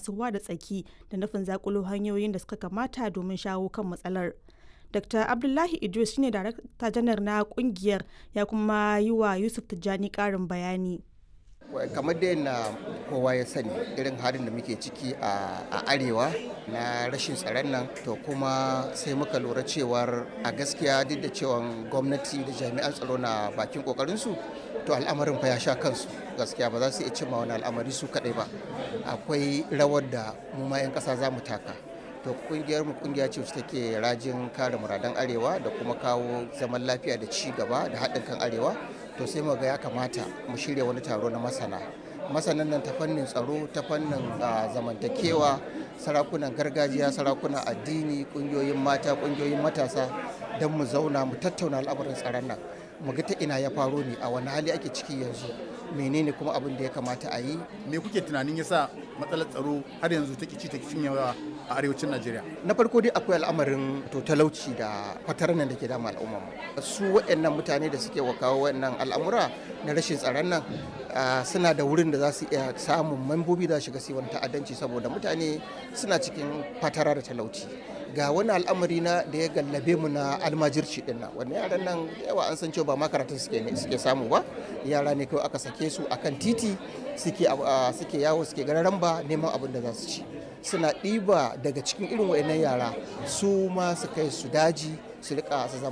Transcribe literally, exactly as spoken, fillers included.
masu ruwa da tsaki da nufin zakulo hanyoyin da suka kamata domin shawo kan matsalar. Dr. Abdullahi Idris shine Darakta Janar na kungiyar, ya kuma yi wa Yusuf Tijjani ƙarin bayani. Kamar da yana kowa ya sani irin halin da muke ciki a arewa na rashin tsaron nan, to kuma sai muka lura cewar a gaskiya duk da cewa gwamnati da jami'an tsaro na bakin kokarinsu, to al'amarin fa ya sha kansu. Gaskiya ba za su iya cimma wani al'amari su kadai ba. Akwai rawar da mu ma 'yan ƙasa za mu taka. To kungiyar mu kungiya ce wacce take rajin kare muradan arewa da kuma kawo zaman lafiya da ci gaba da haɗin kan arewa. To sai mu ga ya kamata mu shirya wani taro na masana masanan nan ta fannin tsaro, ta fannin zamantakewa, sarakunan gargajiya, sarakunan addini, kungiyoyin mata, kungiyoyin matasa, don mu zauna mu tattauna al'amarin tsaron nan, mu ga ta ina ya faro ne, a wani hali ake ciki yanzu, menene kuma abin da ya kamata a yi. Me kuke tunanin yasa matsalar tsaro har yanzu take ci take cinyewa a arewacin Najeriya? Na farko dai akwai al'amarin to talauci da fatarar nan da ke dama al'umma. Su waɗannan mutane da suke kawo waɗannan al'amura na rashin tsaron nan suna da wurin da za su iya samun mambobi da shiga siwan ta'addanci, saboda mutane suna cikin fatara da talauci. Ga wani al'amari na da ya gallabe mu na almajirci din nan, wannan yaran nan yawa an san cewa ba makarantar suke ne suke samu ba, yara ne kawai aka sake su akan titi suke suke yawo suke gararan ba neman abin da za su ci. Suna ɗiba daga cikin irin waɗannan yara su ma su kai su daji su rika su zama